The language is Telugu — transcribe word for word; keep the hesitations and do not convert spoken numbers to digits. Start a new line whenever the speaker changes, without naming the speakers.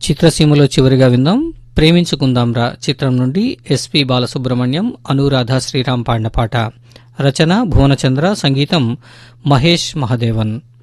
చిత్రసీమలో చివరిగా విందాం ప్రేమించుకుందాంరా చిత్రం నుండి ఎస్పి బాలసుబ్రహ్మణ్యం, అనురాధ శ్రీరామ్ పాడిన పాట. రచన భువనచంద్ర, సంగీతం మహేష్ మహదేవన్.